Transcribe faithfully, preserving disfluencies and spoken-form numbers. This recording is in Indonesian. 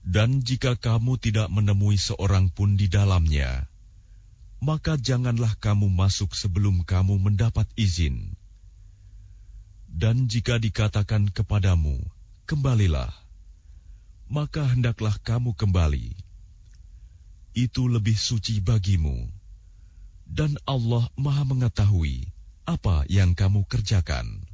Dan jika kamu tidak menemui seorang pun di dalamnya, maka janganlah kamu masuk sebelum kamu mendapat izin. Dan jika dikatakan kepadamu, kembalilah, maka hendaklah kamu kembali. Itu lebih suci bagimu, dan Allah Maha Mengetahui apa yang kamu kerjakan.